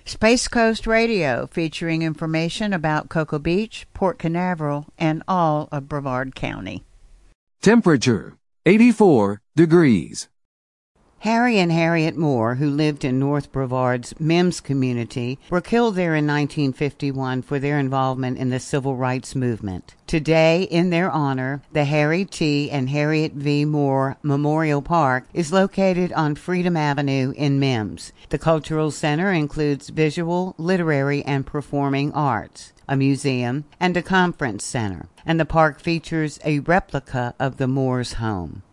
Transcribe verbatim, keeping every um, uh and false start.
Space Coast Radio, featuring information about Cocoa Beach, Port Canaveral, and all of Brevard County. Temperature, eighty-four degrees. Harry and Harriet Moore, who lived in North Brevard's Mims community, were killed there in nineteen fifty-one for their involvement in the civil rights movement. Today, in their honor, the Harry T. and Harriet V. Moore Memorial Park is located on Freedom Avenue in Mims. The Cultural Center includes visual, literary, and performing arts, a museum, and a conference center, and the park features a replica of the Moores' home.